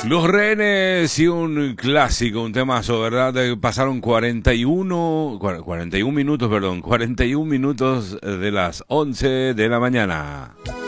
Los Rehenes y un clásico, un temazo, ¿verdad? Pasaron 41 minutos, perdón, 41 minutos de las 11 de la mañana.